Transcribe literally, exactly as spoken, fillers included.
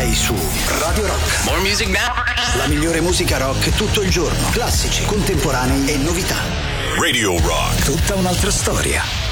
Sei su Radio Rock. More music now. La migliore musica rock tutto il giorno. Classici, contemporanei e novità. Radio Rock. Tutta un'altra storia.